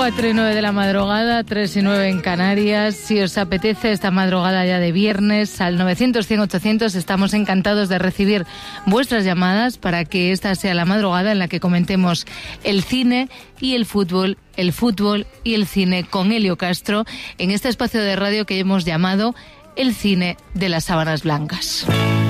4:09 de la madrugada, 3:09 en Canarias. Si os apetece esta madrugada ya de viernes, al 900-100-800 estamos encantados de recibir vuestras llamadas para que esta sea la madrugada en la que comentemos el cine y el fútbol y el cine con Elio Castro en este espacio de radio que hemos llamado El Cine de las Sábanas Blancas.